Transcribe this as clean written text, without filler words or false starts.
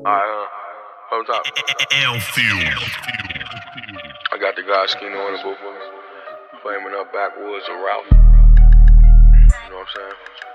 Alright, hold up. L-Field. I got the guy Skinner on the book for me. Flaming up backwoods of Ralph. You know what I'm saying?